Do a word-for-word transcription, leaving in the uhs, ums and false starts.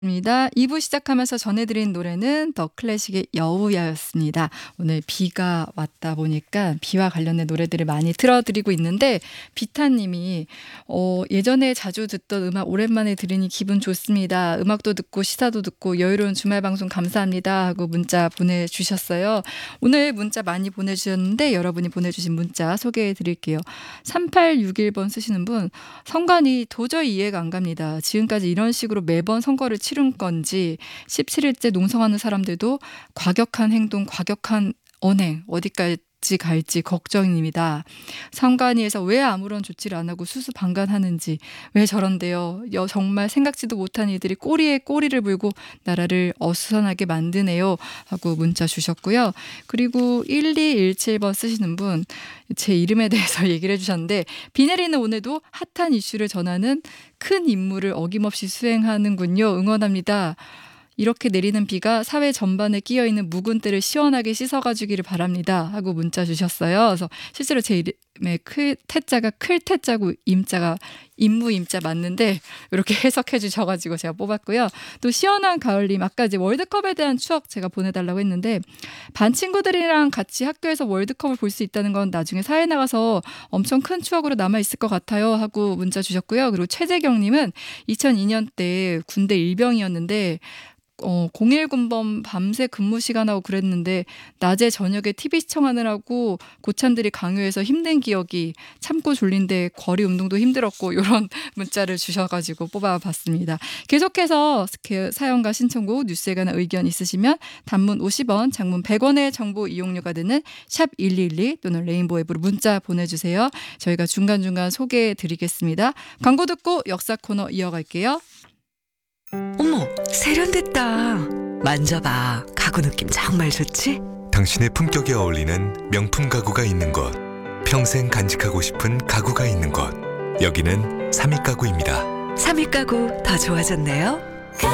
입니다. 이 부 시작하면서 전해드린 노래는 더 클래식의 여우야였습니다. 오늘 비가 왔다 보니까 비와 관련된 노래들을 많이 틀어드리고 있는데 비타님이 어, 예전에 자주 듣던 음악 오랜만에 들으니 기분 좋습니다. 음악도 듣고 시사도 듣고 여유로운 주말 방송 감사합니다 하고 문자 보내주셨어요. 오늘 문자 많이 보내주셨는데 여러분이 보내주신 문자 소개해드릴게요. 삼팔육일 번 쓰시는 분, 선관위 도저히 이해가 안 갑니다. 지금까지 이런 식으로 매번 선거를 치른 건지 십칠 일째 농성하는 사람들도 과격한 행동, 과격한 언행 어디까지 갈지 걱정입니다. 선관위에서 왜 아무런 조치를 안 하고 수수방관하는지, 왜 저런데요. 여, 정말 생각지도 못한 이들이 꼬리에 꼬리를 물고 나라를 어수선하게 만드네요 하고 문자 주셨고요. 그리고 일이일칠 번 쓰시는 분, 제 이름에 대해서 얘기를 해주셨는데 비 내리는 오늘도 핫한 이슈를 전하는 큰 임무를 어김없이 수행하는군요. 응원합니다. 이렇게 내리는 비가 사회 전반에 끼어있는 묵은 때를 시원하게 씻어가주기를 바랍니다 하고 문자 주셨어요. 그래서 실제로 제 이름에 클, 태자가 클 태자고 임자가 임무 임자 맞는데 이렇게 해석해 주셔가지고 제가 뽑았고요. 또 시원한 가을님, 아까 이제 월드컵에 대한 추억 제가 보내달라고 했는데 반 친구들이랑 같이 학교에서 월드컵을 볼 수 있다는 건 나중에 사회 나가서 엄청 큰 추억으로 남아있을 것 같아요 하고 문자 주셨고요. 그리고 최재경님은 이천이 년 때 군대 일병이었는데 어, 공일 군범 밤새 근무 시간하고 그랬는데 낮에 저녁에 티비 시청하느라고 고참들이 강요해서 힘든 기억이, 참고 졸린데 거리 운동도 힘들었고 이런 문자를 주셔가지고 뽑아봤습니다. 계속해서 사연과 신청곡, 뉴스에 관한 의견 있으시면 단문 오십 원, 장문 백 원의 정보 이용료가 드는 샵 일이일이 또는 레인보우 앱으로 문자 보내주세요. 저희가 중간중간 소개해드리겠습니다. 광고 듣고 역사 코너 이어갈게요. 어머, 세련됐다. 만져봐. 가구 느낌 정말 좋지? 당신의 품격에 어울리는 명품 가구가 있는 곳, 평생 간직하고 싶은 가구가 있는 곳, 여기는 삼익가구입니다. 삼익가구 더 좋아졌네요.